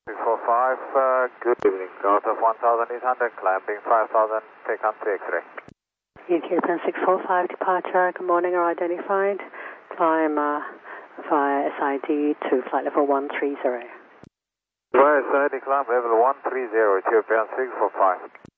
645, good evening. Out of 1,800, climbing 5,000, take on 3 X-ray. UK Plan 645 departure, good morning, are identified. Climb via SID to flight level 130. Via SID climb level 130, Ethiopian 645.